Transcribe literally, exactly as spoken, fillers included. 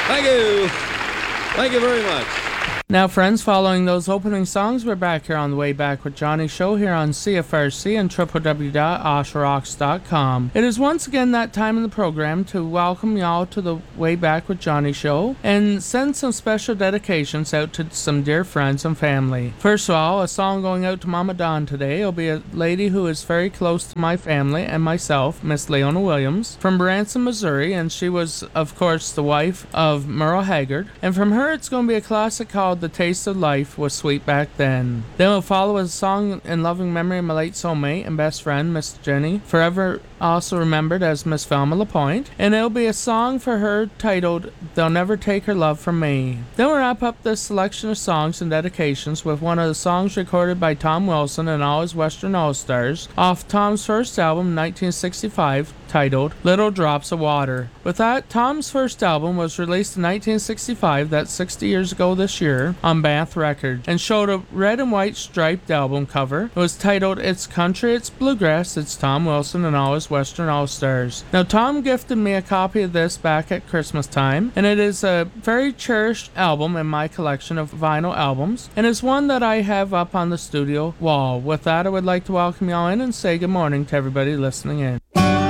Thank you. Thank you very much. Now, friends, following those opening songs, we're back here on the Way Back with Johnny show here on C F R C and w w w dot osher rocks dot com. It is once again that time in the program to welcome y'all to the Way Back with Johnny show and send some special dedications out to some dear friends and family. First of all, a song going out to Mama Dawn today. It'll be a lady who is very close to my family and myself, Miss Leona Williams, from Branson, Missouri, and she was, of course, the wife of Merle Haggard. And from her, it's going to be a classic called The Taste of Life Was Sweet Back Then. Then we'll follow a song in loving memory of my late soulmate and best friend, Miss Jenny, forever also remembered as Miss Velma LaPointe, and it'll be a song for her titled They'll Never Take Her Love From Me. Then we'll wrap up this selection of songs and dedications with one of the songs recorded by Tom Wilson and all his Western All-Stars off Tom's first album, nineteen sixty-five, titled Little Drops of Water. With that, Tom's first album was released in nineteen sixty-five, that's sixty years ago this year, on Bath Records, and showed a red and white striped album cover. It was titled It's Country, It's Bluegrass, It's Tom Wilson and all his Western All-Stars. Now, Tom gifted me a copy of this back at Christmas time, and it is a very cherished album in my collection of vinyl albums, and is one that I have up on the studio wall. With that, I would like to welcome y'all in and say good morning to everybody listening in.